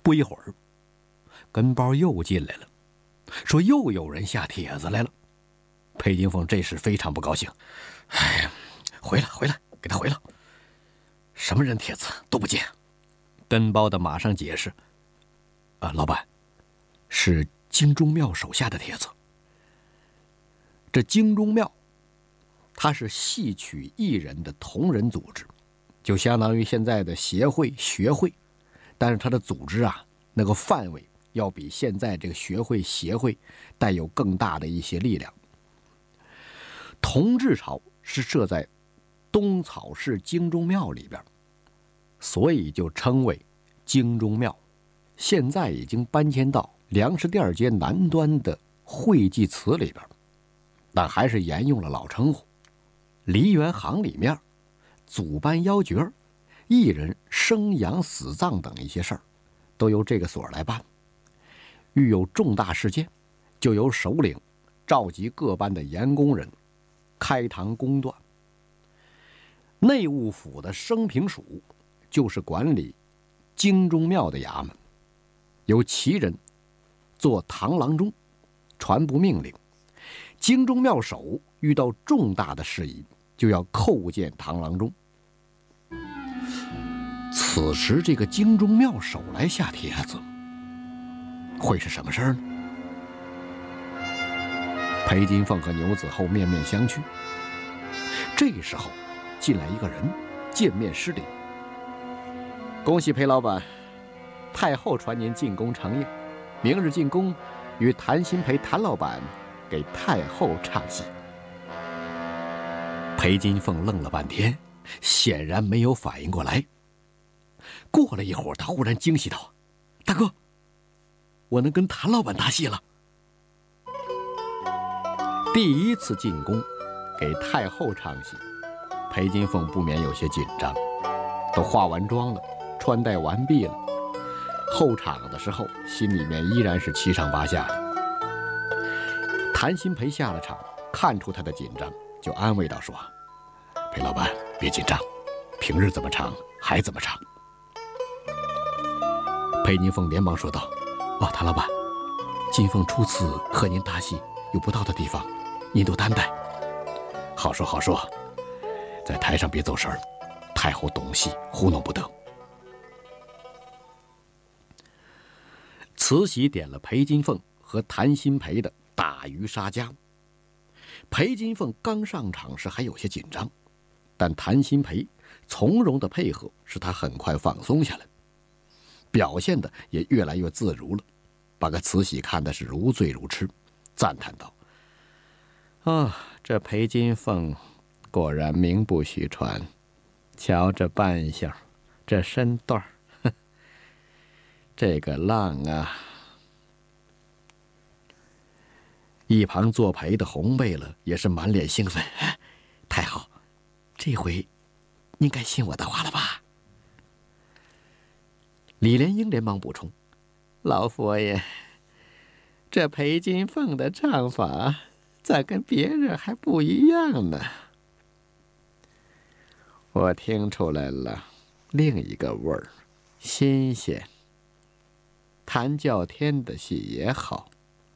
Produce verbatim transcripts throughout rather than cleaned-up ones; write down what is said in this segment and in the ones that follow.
不一会儿，跟包又进来了，说又有人下帖子来了。裴金凤这时非常不高兴，哎呀，回来回来，给他回了。什么人帖子都不见。跟包的马上解释，啊，老板，是京中庙手下的帖子。这京中庙，它是戏曲艺人的同人组织，就相当于现在的协会、学会，但是它的组织啊，那个范围要比现在这个学会、协会带有更大的一些力量。同治朝是设在东草市京中庙里边，所以就称为京中庙。现在已经搬迁到粮食店街南端的会济祠里边，但还是沿用了老称呼。梨园行里面，祖班邀角、艺人生养死葬等一些事儿，都由这个所来办。遇有重大事件，就由首领召集各班的盐工人开堂公断。内务府的升平署就是管理京中庙的衙门，由其人做堂郎中，传布命令。京中庙首遇到重大的事宜，就要叩见堂郎中。此时这个京中庙首来下帖子，会是什么事儿呢？裴金凤和牛子厚面面相觑。这时候进来一个人，见面施礼：“恭喜裴老板，太后传您进宫成业，明日进宫与谭鑫培谭老板给太后唱戏。”裴金凤愣了半天，显然没有反应过来。过了一会儿，他忽然惊喜道：“大哥，我能跟谭老板搭戏了。”第一次进宫给太后唱戏，裴金凤不免有些紧张。都化完妆了，穿戴完毕了，后场的时候心里面依然是七上八下的。谭鑫培下了场，看出他的紧张，就安慰道说：“裴老板别紧张，平日怎么唱还怎么唱。”裴金凤连忙说道：“哦，谭老板，金凤初次和您搭戏，有不到的地方，您都担待。好说好说，在台上别走神儿，太后懂戏，糊弄不得。”慈禧点了裴金凤和谭鑫培的打鱼杀家。裴金凤刚上场时还有些紧张，但谭鑫培从容的配合使他很快放松下来，表现的也越来越自如了，把个慈禧看的是如醉如痴，赞叹道：“啊，这裴金凤果然名不虚传，瞧这扮相，这身段儿，这个浪啊！”一旁作陪的红贝勒也是满脸兴奋：“太后，这回您该信我的话了吧？”李莲英连忙补充：“老佛爷，这裴金凤的唱法咋跟别人还不一样呢？”“我听出来了，另一个味儿，新鲜。谭教天的戏也好，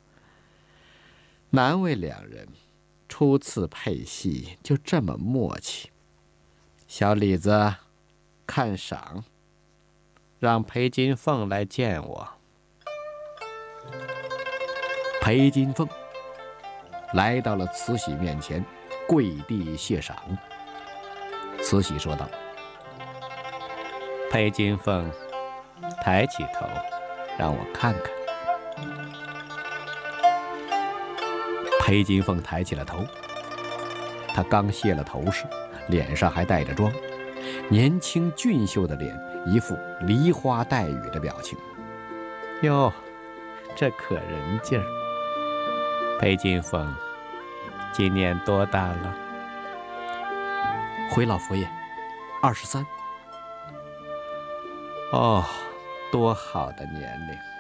难为两人初次配戏就这么默契。小李子，看赏，让裴金凤来见我。”裴金凤来到了慈禧面前，跪地谢赏。慈禧说道：“裴金凤，抬起头，让我看看。”裴金凤抬起了头，她刚卸了头饰，脸上还带着妆，年轻俊秀的脸，一副梨花带雨的表情。哟，这可人劲儿！裴金凤今年多大了？回老佛爷，二十三。哦，多好的年龄！